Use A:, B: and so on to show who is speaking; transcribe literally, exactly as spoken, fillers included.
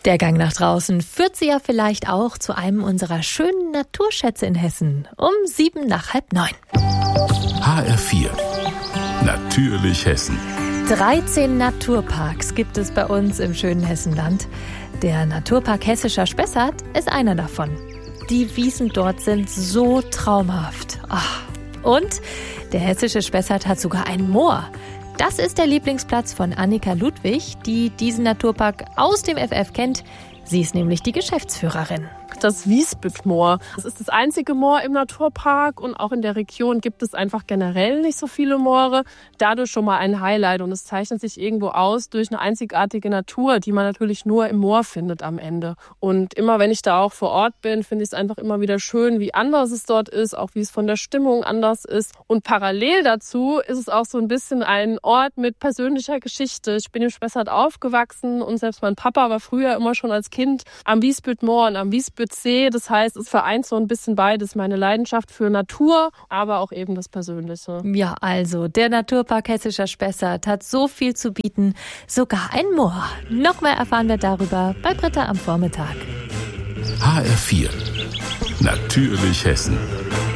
A: Der Gang nach draußen führt Sie ja vielleicht auch zu einem unserer schönen Naturschätze in Hessen. Um sieben nach halb neun.
B: H R vier. Natürlich Hessen.
A: dreizehn Naturparks gibt es bei uns im schönen Hessenland. Der Naturpark Hessischer Spessart ist einer davon. Die Wiesen dort sind so traumhaft. Ach. Und der Hessische Spessart hat sogar ein Moor. Das ist der Lieblingsplatz von Annika Ludwig, die diesen Naturpark aus dem F F kennt. Sie ist nämlich die Geschäftsführerin.
C: Das Wiesbüttmoor. Das ist das einzige Moor im Naturpark und auch in der Region gibt es einfach generell nicht so viele Moore. Dadurch schon mal ein Highlight und es zeichnet sich irgendwo aus durch eine einzigartige Natur, die man natürlich nur im Moor findet am Ende. Und immer wenn ich da auch vor Ort bin, finde ich es einfach immer wieder schön, wie anders es dort ist, auch wie es von der Stimmung anders ist. Und parallel dazu ist es auch so ein bisschen ein Ort mit persönlicher Geschichte. Ich bin im Spessart aufgewachsen und selbst mein Papa war früher immer schon als Kind am Wiesbüttmoor und am Wiesbüttsee. Das heißt, es vereint so ein bisschen beides, meine Leidenschaft für Natur, aber auch eben das Persönliche.
A: Ja, also der Naturpark Hessischer Spessart hat so viel zu bieten, sogar ein Moor. Noch mehr erfahren wir darüber bei Britta am Vormittag.
B: H R vier. Natürlich Hessen.